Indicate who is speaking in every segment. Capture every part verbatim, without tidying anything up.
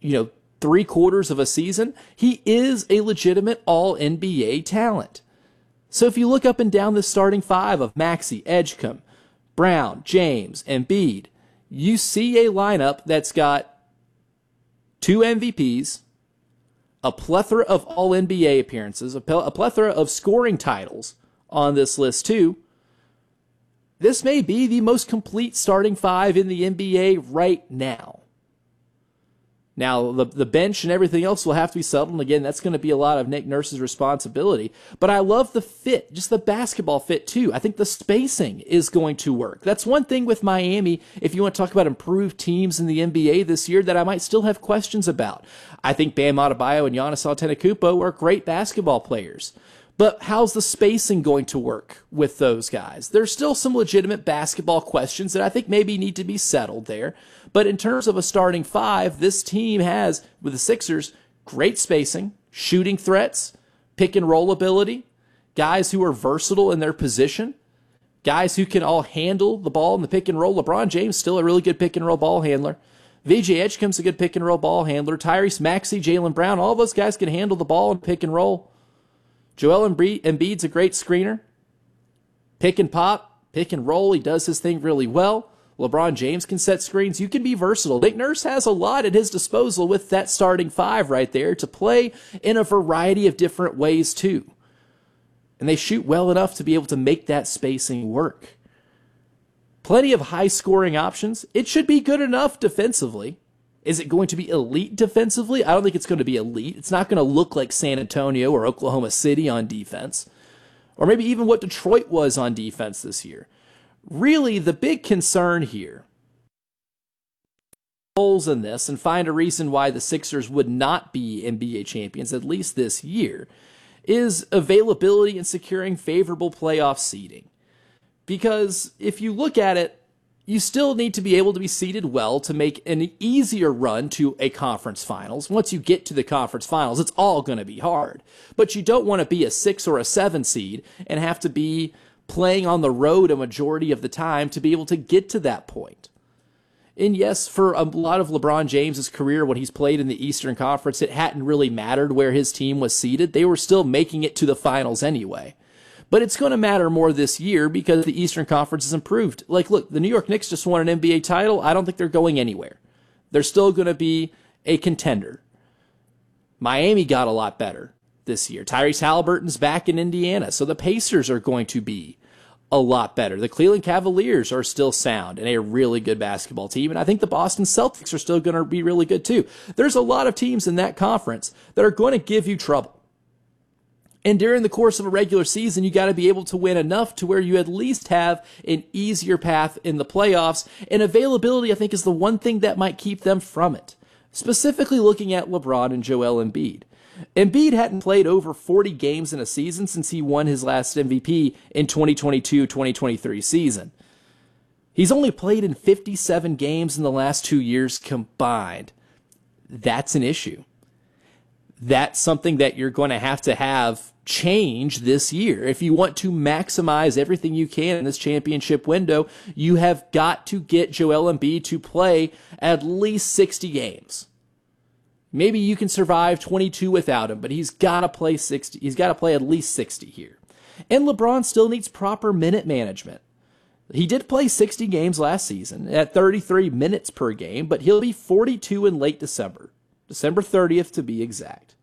Speaker 1: you know, three quarters of a season, he is a legitimate all N B A talent. So if you look up and down the starting five of Maxey, Edgecombe, Brown, James, Embiid, you see a lineup that's got two M V Ps, a plethora of all N B A appearances, a plethora of scoring titles on this list too. This may be the most complete starting five in the N B A right now. Now, the, the bench and everything else will have to be settled. And again, that's going to be a lot of Nick Nurse's responsibility. But I love the fit, just the basketball fit too. I think the spacing is going to work. That's one thing with Miami, if you want to talk about improved teams in the N B A this year, that I might still have questions about. I think Bam Adebayo and Giannis Antetokounmpo are great basketball players. But how's the spacing going to work with those guys? There's still some legitimate basketball questions that I think maybe need to be settled there. But in terms of a starting five, this team has, with the Sixers, great spacing, shooting threats, pick and roll ability, guys who are versatile in their position, guys who can all handle the ball in the pick and roll. LeBron James still a really good pick and roll ball handler. V J Edgecomb's a good pick and roll ball handler. Tyrese Maxey, Jaylen Brown, all those guys can handle the ball and pick and roll. Joel Embiid's a great screener. Pick and pop, pick and roll, he does his thing really well. LeBron James can set screens. You can be versatile. Nick Nurse has a lot at his disposal with that starting five right there to play in a variety of different ways too. And they shoot well enough to be able to make that spacing work. Plenty of high-scoring options. It should be good enough defensively. Is it going to be elite defensively? I don't think it's going to be elite. It's not going to look like San Antonio or Oklahoma City on defense, or maybe even what Detroit was on defense this year. Really, the big concern here, holes in this and find a reason why the Sixers would not be N B A champions, at least this year, is availability and securing favorable playoff seeding. Because if you look at it, you still need to be able to be seeded well to make an easier run to a conference finals. Once you get to the conference finals, it's all going to be hard. But you don't want to be a six or a seven seed and have to be playing on the road a majority of the time to be able to get to that point. And yes, for a lot of LeBron James's career, when he's played in the Eastern Conference, it hadn't really mattered where his team was seeded. They were still making it to the finals anyway. But it's going to matter more this year because the Eastern Conference has improved. Like, look, the New York Knicks just won an N B A title. I don't think they're going anywhere. They're still going to be a contender. Miami got a lot better this year. Tyrese Halliburton's back in Indiana, so the Pacers are going to be a lot better. The Cleveland Cavaliers are still sound and a really good basketball team, and I think the Boston Celtics are still going to be really good too. There's a lot of teams in that conference that are going to give you trouble. And during the course of a regular season, you got to be able to win enough to where you at least have an easier path in the playoffs. And availability, I think, is the one thing that might keep them from it. Specifically looking at LeBron and Joel Embiid. Embiid hadn't played over forty games in a season since he won his last M V P in twenty twenty-two twenty twenty-three season. He's only played in fifty-seven games in the last two years combined. That's an issue. That's something that you're going to have to have change this year. If you want to maximize everything you can in this championship window, you have got to get Joel Embiid to play at least sixty games. Maybe you can survive twenty-two without him, but he's got to play sixty. He's got to play at least sixty here. And LeBron still needs proper minute management. He did play sixty games last season at thirty-three minutes per game, but he'll be forty-two in late December. December thirtieth to be exact.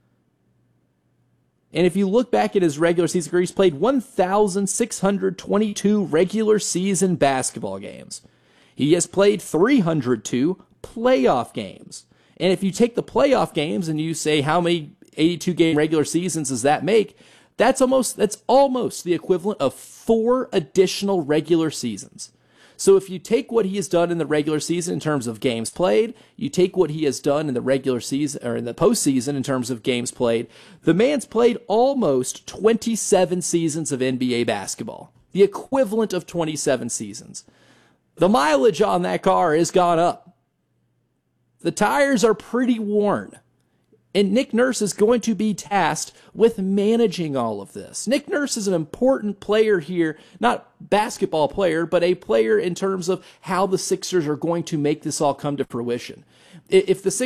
Speaker 1: And if you look back at his regular season career, he's played one thousand six hundred twenty-two regular season basketball games. He has played three hundred two playoff games. And if you take the playoff games and you say how many eighty-two game regular seasons does that make, that's almost that's almost the equivalent of four additional regular seasons. So if you take what he has done in the regular season in terms of games played, you take what he has done in the regular season or in the postseason in terms of games played, the man's played almost twenty-seven seasons of N B A basketball, the equivalent of twenty-seven seasons. The mileage on that car has gone up. The tires are pretty worn. And Nick Nurse is going to be tasked with managing all of this. Nick Nurse is an important player here, not basketball player, but a player in terms of how the Sixers are going to make this all come to fruition. If the